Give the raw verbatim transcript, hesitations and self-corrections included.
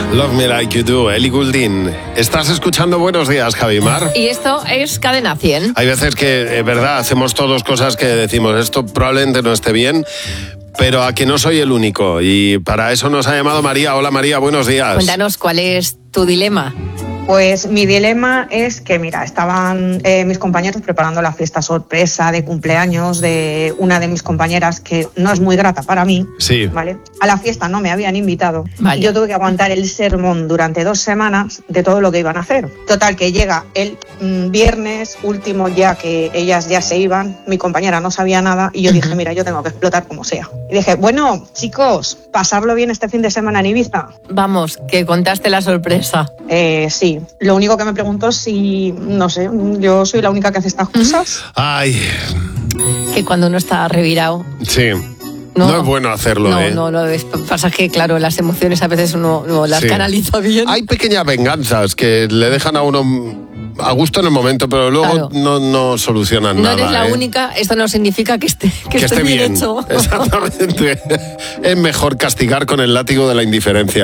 Love Me Like You Do, Ellie Goulding. Estás escuchando Buenos Días, Javimar. Y esto es Cadena cien. Hay veces que, es verdad, hacemos todos cosas que decimos, esto probablemente no esté bien, pero a que no soy el único. Y para eso nos ha llamado María. Hola María, buenos días. Cuéntanos, ¿cuál es tu dilema? Pues mi dilema es que, mira, estaban eh, mis compañeros preparando la fiesta sorpresa de cumpleaños de una de mis compañeras que no es muy grata para mí, sí. ¿vale? A la fiesta no me habían invitado. Vale. Yo tuve que aguantar el sermón durante dos semanas de todo lo que iban a hacer. Total, que llega el mm, viernes último ya que ellas ya se iban, mi compañera no sabía nada y yo dije, mira, yo tengo que explotar como sea. Y dije, bueno, chicos, pasarlo bien este fin de semana en Ibiza. Vamos, que contaste la sorpresa. Eh, sí. Lo único que me pregunto es si, no sé, yo soy la única que hace estas cosas. Ay. Que cuando uno está revirado... Sí. No, no es bueno hacerlo, no, ¿eh? No, no, es, pasa que, claro, las emociones a veces uno no las sí. canaliza bien. Hay pequeñas venganzas que le dejan a uno a gusto en el momento, pero luego claro. no, no solucionan no nada. No eres la ¿eh? única, esto no significa que esté, que que esté, esté bien, bien hecho. Exactamente. Es mejor castigar con el látigo de la indiferencia.